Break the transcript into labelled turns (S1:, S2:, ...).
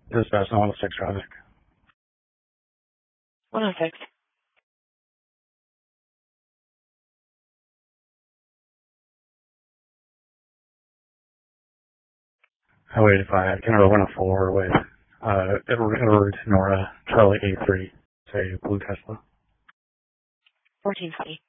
S1: Dispatch 106 traffic.
S2: 106.
S1: Highway 85, Canada 104 with Edward Nora, Charlie 83, say Blue Tesla.
S2: 1420.